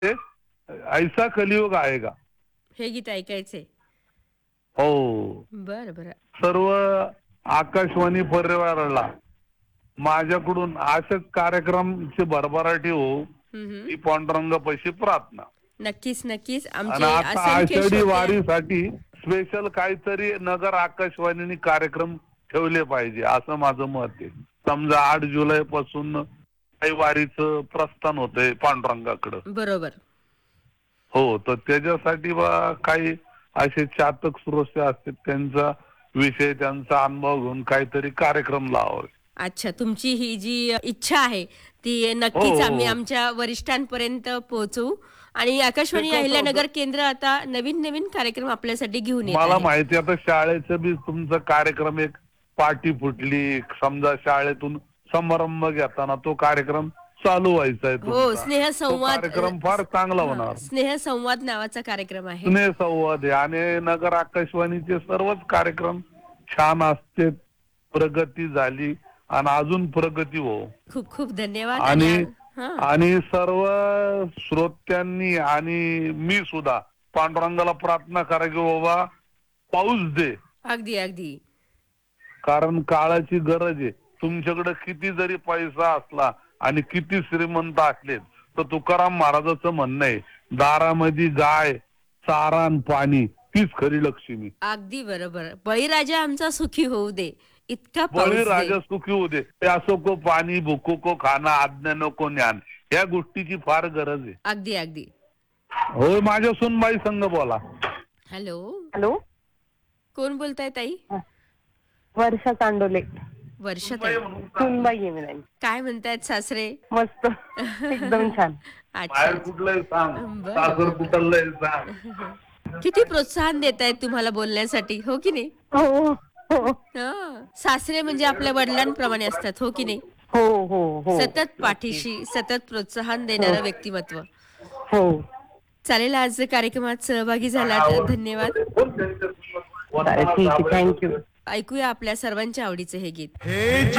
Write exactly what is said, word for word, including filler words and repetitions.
ते ऐसा कलियुग आएगा. हे गीत ऐकायचंय. हो. बरं, बरं. सर्व आकाशवाणी परिवाराला माझ्याकडून असेच कार्यक्रमची भरभराटी हो, हं, हं. ही पांडुरंगापाशी प्रार्थना. नक्कीच, नक्कीच. आणि आमचे आता असंख्य आषाढी श्रोते आहेत. वारीसाठी स्पेशल काहीतरी नगर आकाशवाणीने कार्यक्रम ठेवले पाहिजे असं माझं मत आहे. समजा आठ जुलै पासून काही वारीचं प्रस्थान होतंय पांडुरंगाकडं. बरोबर. हो, तर त्याच्यासाठी बा काही असे चातक श्रोते असतात त्यांचा विषय त्यांचा अनुभव घेऊन काहीतरी कार्यक्रम लावावे. अच्छा, तुमची ही जी इच्छा आहे, ती हो, नक्कीच हो, आम्ही हो. आमच्या वरिष्ठांपर्यंत पोहोचवू आणि ते आकाशवाणी कसं अहिल्यानगर होतं, केंद्र आता नवीन-नवीन कार्यक्रम आपल्यासाठी घेऊन येत मला आहे. माहिती आहे आता शाळेचं बी तुमचा कार्यक्रम एक पाटी फुटली, समजा शाळेतून समारंभ घेताना तो कार्यक्रम चालू व्हायचा आहे हो, तुमचा. तो स्नेहसंवाद अ, कार्यक्रम फार स चांगला हां, होणार. स्नेहसंवाद नावाचा कार्यक्रम आहे. स्नेह संवाद आहे आणि नगर आकाशवाणीचे सर्वच कार्यक्रम छान असते. प्रगती झाली आणि अजून प्रगती हो. खूप-खूप धन्यवाद आणि आ आणि हां. आणि सर्व श्रोत्यांनी आणि मी सुद्धा पांडुरंगाला प्रार्थना करा की बाबा पाऊस दे. अगदी, अगदी. कारण काळाची गरज आहे. तुमच्याकडे किती जरी पैसा असला आणि किती श्रीमंत असले तर तुकाराम महाराजाचं म्हणणं आहे, दारामध्ये गाय, चारा आणि पाणी तीच खरी लक्ष्मी. अगदी बरोबर. बळीराजा आमचा सुखी होऊ दे, इतका बळी पाऊस दे. राजा सुखी होऊ दे. प्यासो को पाणी, भुको को खाना, अज्ञानो को ज्ञान. या गोष्टीची फार गरज आहे. अगदी, अगदी. होय, माझ्या सुनबाई संग बोला. Hello, hello. कोण बोलताय ताई? हा, वर्षा चांडोले. वर्षाताई. सुनबाई आहे मी त्यांची. काय म्हणतायत सासरे? मस्त. एकदम छान. अच्छा, बाहेर अच्छा. कुठलंही सांग, बरं, सासर बरं, बरं. कुठलंही सांग. किती प्रोत्साहन देतायत तुम्हाला बोलण्यासाठी, हो की नाही? हो, हो. हां. सासरे म्हणजे आपल्या वडिलांप्रमाणे असतात, हो की नाही? हो, हो, हो. सतत नक्कीच. पाठीशी, सतत प्रोत्साहन हो. देणारं व्यक्तिमत्व. हो. चालेल, आज कार्यक्रमात सहभागी झालात. धन्यवाद. चालेल, ठीक आहे. Thank you. ऐकूया आपल्या सर्वांच्या आवडीचं हे गीत. हे